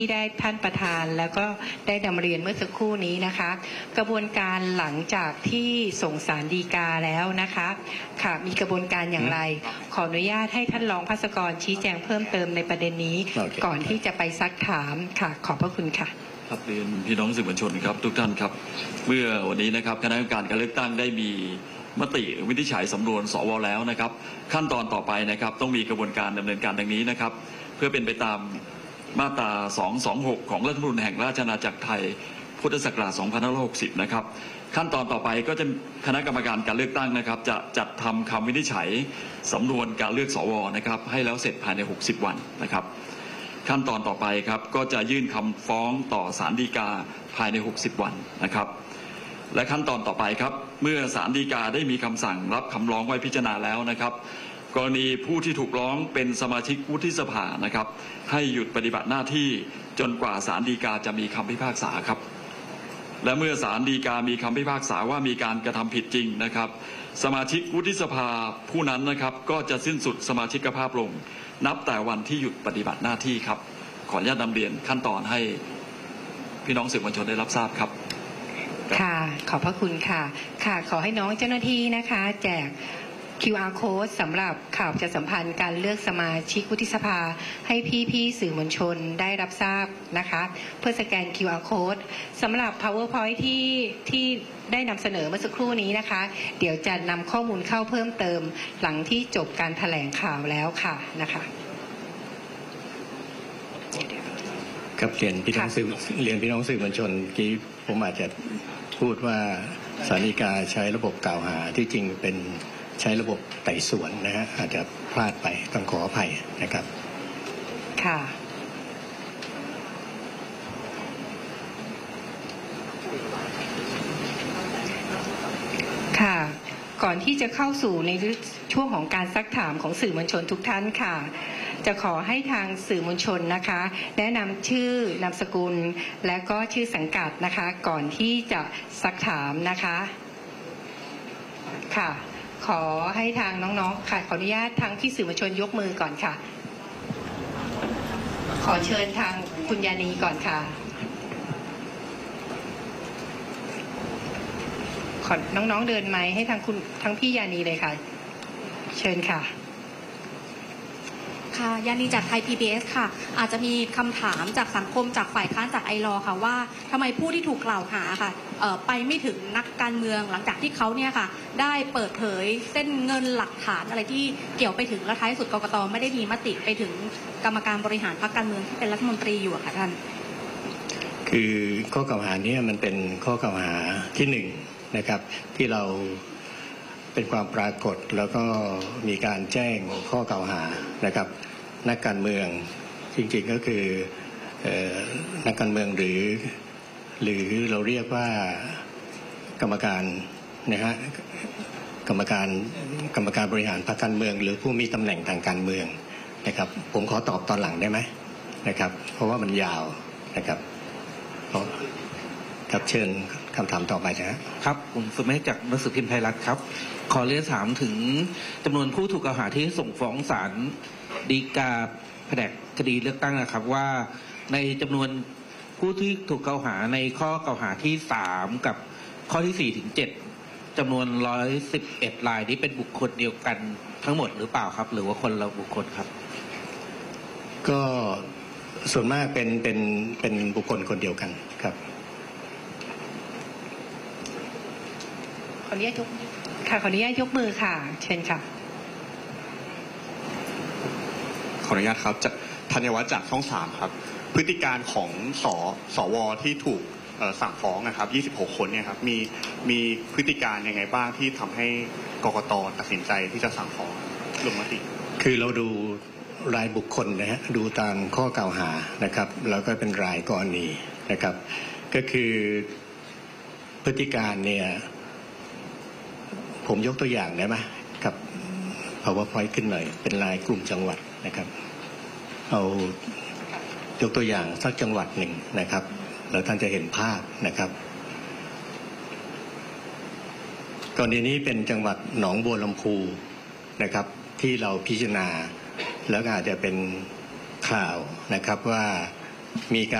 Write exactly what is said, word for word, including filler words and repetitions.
ที่ได้ท่านประธานแล้วก็ได้นำเรียนเมื่อสักครู่นี้นะคะกระบวนการหลังจากที่ส่งศาลฎีกาแล้วนะคะค่ะมีกระบวนการอย่างไรขออนุญาตให้ท่านรองภัสกรชี้แจงเพิ่มเติมในประเด็นนี้ okay. ก่อนที่จะไปซักถามค่ะขอบพระคุณค่ะครับเรียนพี่น้องสื่อมวลชนครับทุกท่านครับเมื่อวันนี้นะครับคณะกรรมการการเลือกตั้งได้มีมติวินิจฉัยสำนวนสวแล้วนะครับขั้นตอนต่อไปนะครับต้องมีกระบวนการดำเนินการดังนี้นะครับเพื่อเป็นไปตามมาตราสองสองหกของรัฐธรรมนูญแห่งราชอาณาจักรไทยพุทธศักราชสองพันห้าร้อยหกสิบนะครับขั้นตอนต่อไปก็จะคณะกรรมการการเลือกตั้งนะครับจะจัดทำคำวินิจฉัยสำนวนการเลือกสวนะครับให้แล้วเสร็จภายในหกสิบวันนะครับขั้นตอนต่อไปครับก็จะยื่นคำฟ้องต่อศาลฎีกาภายในหกสิบวันนะครับและขั้นตอนต่อไปครับเมื่อศาลฎีกาได้มีคำสั่งรับคำร้องไว้พิจารณาแล้วนะครับกรณีผู้ที่ถูกร้องเป็นสมาชิกวุฒิสภานะครับให้หยุดปฏิบัติหน้าที่จนกว่าศาลฎีกาจะมีคำพิพากษาครับและเมื่อศาลฎีกามีคำพิพากษาว่ามีการกระทำผิดจริงนะครับสมาชิกวุฒิสภาผู้นั้นนะครับก็จะสิ้นสุดสมาชิกภาพลงนับแต่วันที่หยุดปฏิบัติหน้าที่ครับขออนุญาตนำเรียนขั้นตอนให้พี่น้องสื่อมวลชนได้รับทราบครับค่ะขอบพระคุณค่ะค่ะขอให้น้องเจ้าหน้าที่นะคะแจก คิว อาร์ Code สำหรับข่าวประชาสัมพันธ์การเลือกสมาชิกวุฒิสภาให้พี่ๆสื่อมวลชนได้รับทราบนะคะเพื่อสแกน คิว อาร์ Code สำหรับ PowerPoint ที่ที่ได้นำเสนอเมื่อสักครู่นี้นะคะเดี๋ยวจะนำข้อมูลเข้าเพิ่มเติมหลังที่จบการแถลงข่าวแล้วค่ะนะคะครับเรียนพี่น้องสื่อเรียนพี่น้องสื่อมวลชนที่ผมอาจจะพูดว่าศาลฎีกาใช้ระบบกล่าวหาที่จริงเป็นใช้ระบบไต่สวนนะฮะอาจจะพลาดไปต้องขออภัยนะครับค่ะค่ะก่อนที่จะเข้าสู่ในช่วงของการซักถามของสื่อมวลชนทุกท่านค่ะจะขอให้ทางสื่อมวลชนนะคะแนะนำชื่อนามสกุลและก็ชื่อสังกัดนะคะก่อนที่จะซักถามนะคะค่ะขอให้ทางน้องๆค่ะขออนุญาตทางที่สื่อมวลชนยกมือก่อนค่ะขอเชิญทางคุณยานีก่อนค่ะขอน้องๆเดินไมค์ให้ทางคุณทั้งพี่ยานีเลยค่ะเชิญค่ะค่ะยานีจากไทย พี บี เอส ค่ะอาจจะมีคำถามจากสังคมจากฝ่ายค้านจากไอลอค่ะว่าทำไมผู้ที่ถูกกล่าวหาค่ะไปไม่ถึงนักการเมืองหลังจากที่เขาเนี่ยค่ะได้เปิดเผยเส้นเงินหลักฐานอะไรที่เกี่ยวไปถึงและท้ายสุดกกต.ไม่ได้มีมติไปถึงกรรมการบริหารพรรคการเมืองที่เป็นรัฐมนตรีอยู่ค่ะท่านคือข้อกล่าวหานี้มันเป็นข้อกล่าวหาที่หนึ่งนะครับที่เราเป็นความปรากฏแล้วก็มีการแจ้งข้อกล่าวหานะครับนักการเมืองจริงๆก็คือนักการเมืองหรือหรือเราเรียกว่ากรรมการนะฮะกรรมการกรรมการบริหารพรรคการเมืองหรือผู้มีตำแหน่งทางการเมืองนะครับผมขอตอบตอนหลังได้ไหมนะครับเพราะว่ามันยาวนะครับครับเชิญคำถามต่อไปนะครับผมสุเมธจากหนังสือพิมพ์ไทยรัฐครับขอเรียนถามถึงจำนวนผู้ถูกกล่าวหาที่ส่งฟ้องศาลฎีกาแผนกคดีเลือกตั้งนะครับว่าในจำนวนผู้ที่ถูกกล่าวหาในข้อกล่าวหาที่สามกับข้อที่สี่ถึงเจ็ดจำนวนร้อยสิบเอ็ดรายนี้เป็นบุคคลเดียวกันทั้งหมดหรือเปล่าครับหรือว่าคนละบุคคลครับก็ส่วนมากเป็นเป็นเป็นบุคคลคนเดียวกันครับขออนุญาตยกค่ะขออนุญาตยกมือค่ะเชิญค่ะขออนุญาตครับจากธัญวัฒน์จากช่องสามครับพฤติการของสสวที่ถูกสั่งฟ้องนะครับยี่สิบหกคนเนี่ยครับมีมีพฤติการยังไงบ้างที่ทำให้กกต.ตัดสินใจที่จะสั่งฟ้องลงมติคือเราดูรายบุคคลนะฮะดูตามข้อกล่าวหานะครับแล้วก็เป็นรายกรณีนะครับก็คือพฤติการเนี่ยผมยกตัวอย่างได้ไหมครับ PowerPoint ขึ้นหน่อยเป็นรายกลุ่มจังหวัดนะครับเอายกตัวอย่างสักจังหวัดหนึ่งนะครับแล้วท่านจะเห็นภาพนะครับกรณีนี้เป็นจังหวัดหนองบัวลำพูนะครับที่เราพิจารณาแล้วอาจจะเป็นข่าวนะครับว่ามีการ